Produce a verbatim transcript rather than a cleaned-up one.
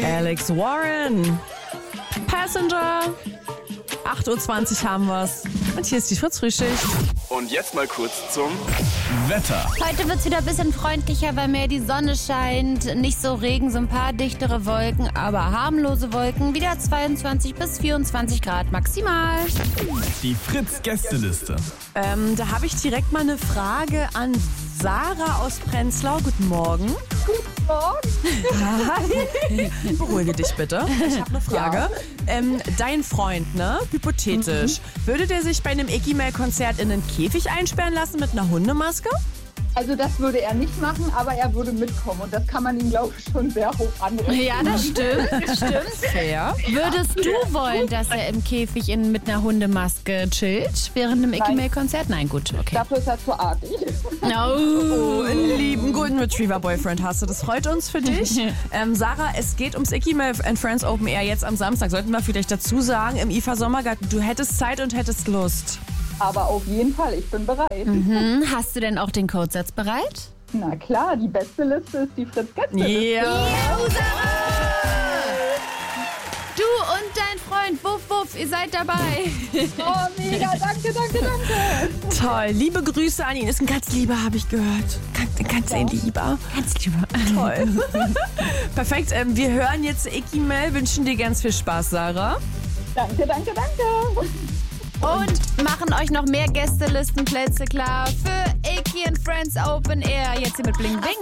Alex Warren. Passenger. acht Uhr zwanzig haben wir's. Und hier ist die Fritz-Frühschicht. Und jetzt mal kurz zum Wetter. Heute wird es wieder ein bisschen freundlicher, weil mehr die Sonne scheint. Nicht so Regen, so ein paar dichtere Wolken, aber harmlose Wolken. Wieder zweiundzwanzig bis vierundzwanzig Grad maximal. Die Fritz-Gästeliste. Ähm, da habe ich direkt mal eine Frage an Sarah aus Prenzlau. Guten Morgen. Guten Morgen. Hi. Beruhige dich bitte. Ich habe eine Frage. Ja. Ähm, dein Freund, ne? Hypothetisch. Mhm. Würde der sich bei einem Iggy-Mail-Konzert in einen Käfig einsperren lassen mit einer Hundemaske? Also das würde er nicht machen, aber er würde mitkommen. Und das kann man ihm, glaube ich, schon sehr hoch anrechnen. Ja, das stimmt. Das stimmt. Fair. Würdest du wollen, dass er im Käfig in, mit einer Hundemaske chillt während einem Iggy-Mail-Konzert? Nein, gut, okay. Dafür ist er zu artig. No. Oh, einen lieben Golden Retriever Boyfriend hast du. Das freut uns für dich. ähm, Sarah, es geht ums Iggy-Mail and Friends Open Air jetzt am Samstag. Sollten wir vielleicht dazu sagen, im I F A Sommergarten, du hättest Zeit und hättest Lust. Aber auf jeden Fall, ich bin bereit. Mhm. Hast du denn auch den Codesatz bereit? Na klar, die beste Liste ist die Fritz-Gästeliste. Yeah. Yo, Sarah! Du und dein Freund, Wuff Wuff, ihr seid dabei. Oh, mega, danke, danke, danke. Toll, liebe Grüße an ihn. Ist ein ganz lieber, habe ich gehört. Ganz, ganz ein lieber. Ganz lieber. Toll. Perfekt, ähm, wir hören jetzt Iggy-Mail, wünschen dir ganz viel Spaß, Sarah. Danke, danke, danke. Und machen euch noch mehr Gästelistenplätze klar für Iggy and Friends Open Air. Jetzt hier mit Bling Bling.